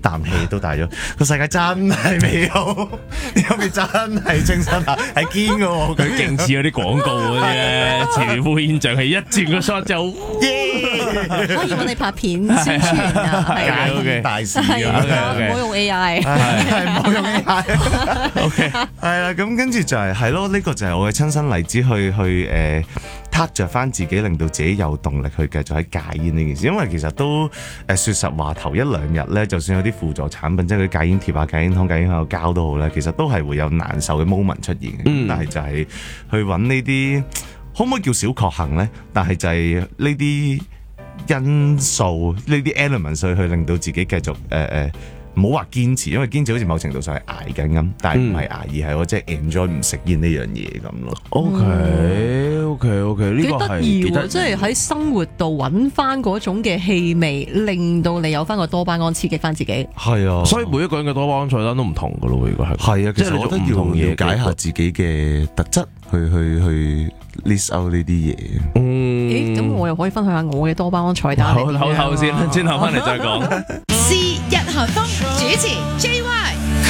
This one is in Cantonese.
啖氣都大咗。個世界真係美好，呢方面真係清新啊，係堅嘅喎。 佢勁似嗰啲廣告嗰啲咧，前呼現象係一轉個 shot 就可以揾你拍片宣傳啊，係啊， OK 大事係啊！ 啊，唔好用 AI。 係冇用 AI。OK， 係啦，咁跟住就係咯，呢個就係我嘅親身例子，去撻着翻自己，令到自己有動力去繼續喺戒煙呢件事。因為其實都説實話，頭一兩日咧，就算有啲輔助產品，即係佢戒煙貼啊、戒煙筒、戒煙口膠都好咧，其實都係會有難受嘅 moment 出現嘅。但係就係去揾呢啲，可唔可以叫小確幸咧？但係就係呢啲因素，呢啲 elements 去令到自己繼續唔好話堅持，因為堅持好似某程度上係捱緊咁，但係唔係捱，而係我即係 enjoy 唔食煙呢樣嘢咁咯。 OK，呢幾個係得意喎！ 幾得意即係喺生活度揾翻嗰種嘅氣味，令到你有翻個多巴胺刺激翻自己。 係啊， 所以每一個人嘅多巴胺菜單都唔同噶咯，如果係係啊，其即係你實我覺得要做唔同嘢了解下自己嘅特質，去 list out 呢啲嘢。 咦，咁我又可以分享下我嘅多巴胺菜單係點樣啊。 唞唞先，轉頭翻嚟再講。 是日韓風主持 JY。